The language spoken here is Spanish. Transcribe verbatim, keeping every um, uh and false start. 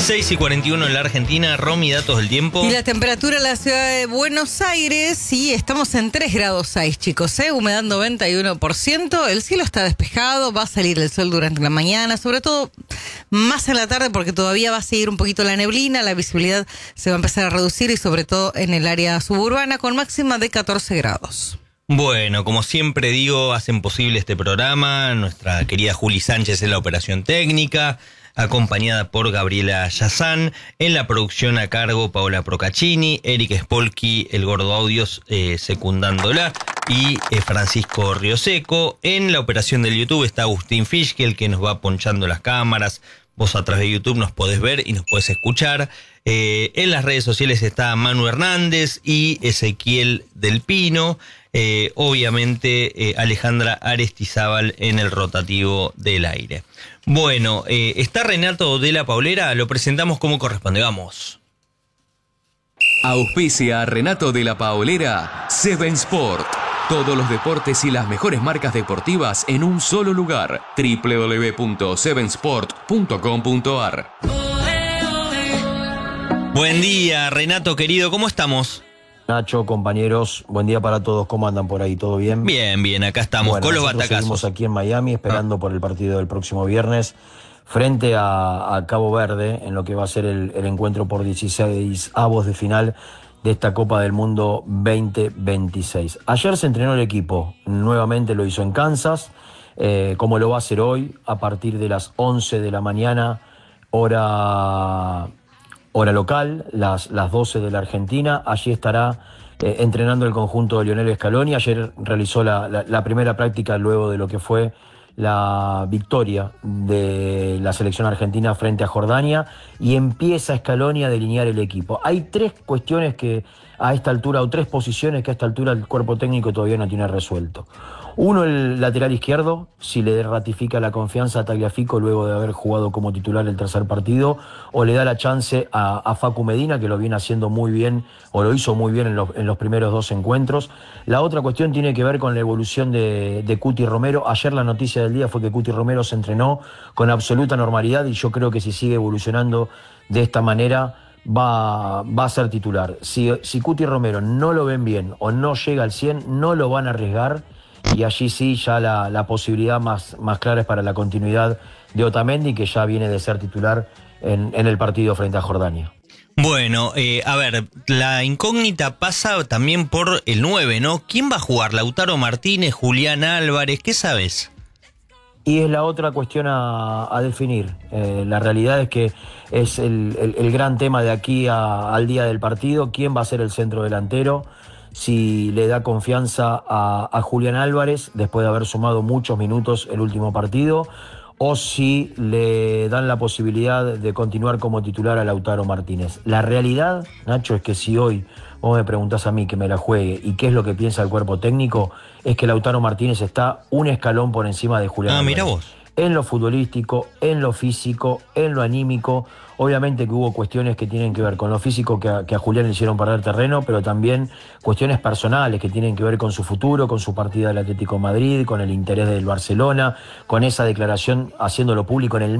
seis y cuarenta y uno en la Argentina. Romy, datos del tiempo. Y la temperatura en la ciudad de Buenos Aires, sí, estamos en tres grados seis, chicos, ¿eh? Humedad noventa y uno por ciento. El cielo está despejado, va a salir el sol durante la mañana, sobre todo más en la tarde porque todavía va a seguir un poquito la neblina, la visibilidad se va a empezar a reducir y sobre todo en el área suburbana con máxima de catorce grados. Bueno, como siempre digo, hacen posible este programa nuestra querida Juli Sánchez en la operación técnica, acompañada por Gabriela Yazán, en la producción a cargo Paola Procaccini, Eric Spolky, el Gordo Audios, eh, secundándola, y eh, Francisco Rioseco. En la operación del YouTube está Agustín Fischke, el que nos va ponchando las cámaras. Vos a través de YouTube nos podés ver y nos podés escuchar. Eh, en las redes sociales está Manu Hernández y Ezequiel Del Pino. Eh, obviamente eh, Alejandra Aristizábal en el rotativo del aire. Bueno, eh, está Renato de la Paulera, lo presentamos como corresponde, vamos. Auspicia Renato de la Paulera, Seven Sport. Todos los deportes y las mejores marcas deportivas en un solo lugar. doble u doble u doble u punto seven sport punto com punto a r. Buen día, Renato querido, ¿cómo estamos? Nacho, compañeros, buen día para todos. ¿Cómo andan por ahí? ¿Todo bien? Bien, bien, acá estamos, bueno, con los nosotros batacazos. Seguimos aquí en Miami esperando ah. por el partido del próximo viernes frente a, a Cabo Verde, en lo que va a ser el, el encuentro por dieciséis avos de final de esta Copa del Mundo veinte veintiséis. Ayer se entrenó el equipo, nuevamente lo hizo en Kansas, eh, como lo va a hacer hoy, a partir de las once de la mañana, hora... hora local, las, las doce de la Argentina. Allí estará eh, entrenando el conjunto de Lionel Scaloni. Ayer realizó la, la, la primera práctica luego de lo que fue la victoria de la selección argentina frente a Jordania y empieza Scaloni a delinear el equipo. Hay tres cuestiones que a esta altura, o tres posiciones que a esta altura el cuerpo técnico todavía no tiene resuelto. Uno, el lateral izquierdo, si le ratifica la confianza a Tagliafico luego de haber jugado como titular el tercer partido, o le da la chance a, a Facu Medina, que lo viene haciendo muy bien, o lo hizo muy bien en los, en los primeros dos encuentros. La otra cuestión tiene que ver con la evolución de, de Cuti Romero. Ayer la noticia del día fue que Cuti Romero se entrenó con absoluta normalidad y yo creo que si sigue evolucionando de esta manera va, va a ser titular. Si, si Cuti Romero no lo ven bien o no llega al cien, no lo van a arriesgar. Y allí sí, ya la, la posibilidad más, más clara es para la continuidad de Otamendi, que ya viene de ser titular en, en el partido frente a Jordania. Bueno, eh, a ver, la incógnita pasa también por el nueve, ¿no? ¿Quién va a jugar? ¿Lautaro Martínez, Julián Álvarez? ¿Qué sabes? Y es la otra cuestión a, a definir. Eh, la realidad es que es el, el, el gran tema de aquí a, al día del partido. ¿Quién va a ser el centro delantero? Si le da confianza a, a Julián Álvarez, después de haber sumado muchos minutos el último partido, o si le dan la posibilidad de continuar como titular a Lautaro Martínez. La realidad, Nacho, es que si hoy vos me preguntás a mí que me la juegue y qué es lo que piensa el cuerpo técnico, es que Lautaro Martínez está un escalón por encima de Julián Ah, Álvarez. mira vos. En lo futbolístico, en lo físico, en lo anímico. Obviamente que hubo cuestiones que tienen que ver con lo físico que a, que a Julián le hicieron perder terreno, pero también cuestiones personales que tienen que ver con su futuro, con su partida del Atlético de Madrid, con el interés del Barcelona, con esa declaración haciéndolo público en el